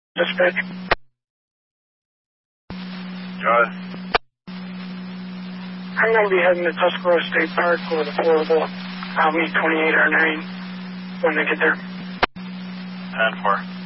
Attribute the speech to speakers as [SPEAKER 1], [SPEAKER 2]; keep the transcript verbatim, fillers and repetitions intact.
[SPEAKER 1] Dispatch.
[SPEAKER 2] John.
[SPEAKER 1] I'm going to be heading to Tuscarora State Park with a portable. I'll meet twenty-eight R nine when they get there.
[SPEAKER 2] ten four.